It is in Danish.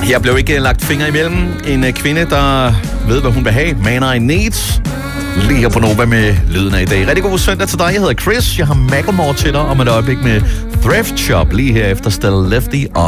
Jeg blev ikke lagt fingre imellem. En kvinde, der ved, hvad hun vil have. Man I Need. Lige her på Nova med lyden af i dag. Rigtig god søndag til dig. Jeg hedder Chris. Jeg har Macklemore til dig om et øjeblik med Thrift Shop lige her efter Still Lefty.